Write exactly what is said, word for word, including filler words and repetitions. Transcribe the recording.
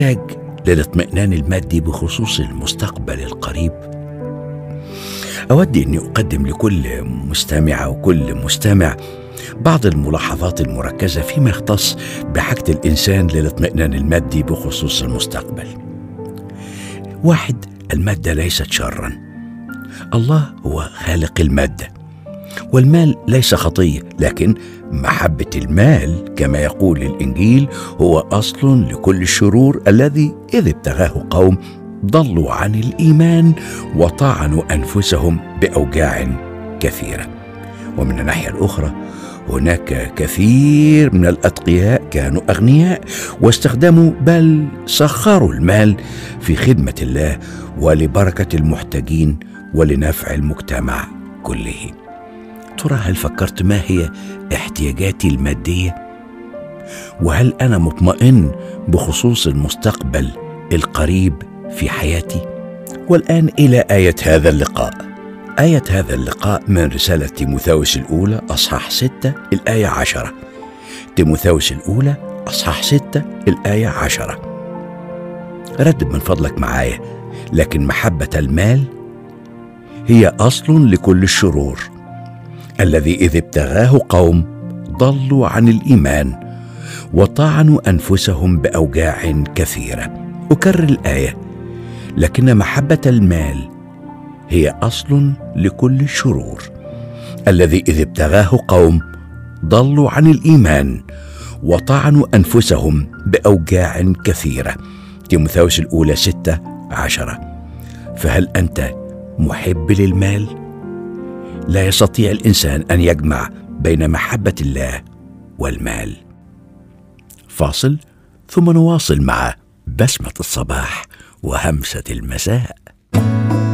محتاج للاطمئنان المادي بخصوص المستقبل القريب. أود أني أقدم لكل مستمعة وكل مستمع بعض الملاحظات المركزة فيما يختص بحاجة الإنسان للاطمئنان المادي بخصوص المستقبل. واحد، المادة ليست شرا. الله هو خالق المادة، والمال ليس خطية، لكن محبة المال كما يقول الإنجيل هو أصل لكل الشرور، الذي إذ ابتغاه قوم ضلوا عن الإيمان وطعنوا أنفسهم بأوجاع كثيرة. ومن الناحية الأخرى هناك كثير من الأتقياء كانوا أغنياء واستخدموا بل سخروا المال في خدمة الله ولبركة المحتاجين ولنفع المجتمع كله. ترى هل فكرت ما هي احتياجاتي المادية؟ وهل أنا مطمئن بخصوص المستقبل القريب في حياتي؟ والآن إلى آية هذا اللقاء. آية هذا اللقاء من رسالة تيموثاوس الأولى أصحاح ستة الآية عشرة. تيموثاوس الأولى أصحاح ستة الآية عشرة. ردد من فضلك معايا: لكن محبة المال هي أصل لكل الشرور، الذي إذ ابتغاه قوم ضلوا عن الإيمان وطعنوا أنفسهم بأوجاع كثيرة. أكرر الآية: لكن محبة المال هي أصل لكل الشرور، الذي إذ ابتغاه قوم ضلوا عن الإيمان وطعنوا أنفسهم بأوجاع كثيرة. تيموثاوس الأولى ستة عشرة. فهل أنت محب للمال؟ لا يستطيع الإنسان أن يجمع بين محبة الله والمال. فاصل ثم نواصل مع بسمة الصباح وهمسة المساء.